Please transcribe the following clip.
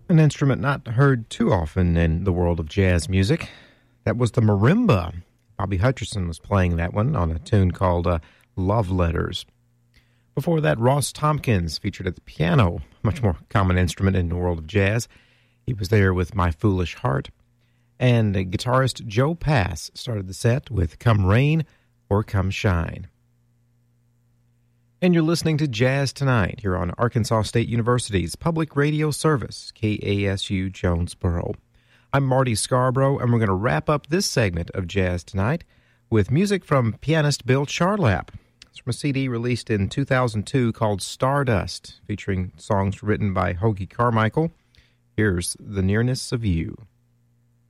An instrument not heard too often in the world of jazz music. That was the marimba. Bobby Hutcherson was playing that one on a tune called Love Letters. Before that, Ross Tompkins featured at the piano, much more common instrument in the world of jazz. He was there with My Foolish Heart. And guitarist Joe Pass started the set with Come Rain or Come Shine. And you're listening to Jazz Tonight here on Arkansas State University's public radio service, KASU Jonesboro. I'm Marty Scarborough, and we're going to wrap up this segment of Jazz Tonight with music from pianist Bill Charlap. It's from a CD released in 2002 called Stardust, featuring songs written by Hoagy Carmichael. Here's The Nearness of You.